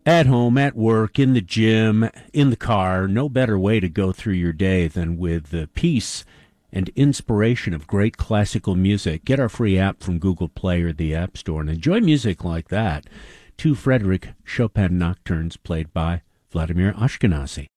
At home, at work, in the gym, in the car, no better way to go through your day than with the peace and inspiration of great classical music. Get our free app from Google Play or the App Store and enjoy music like that. Two Frederick Chopin nocturnes played by Vladimir Ashkenazy.